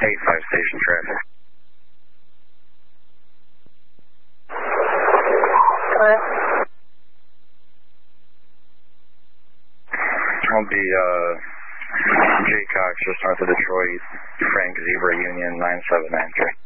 85 station traffic. I'll be J. Cox, just north of Detroit, Frank Zebra Union 9793.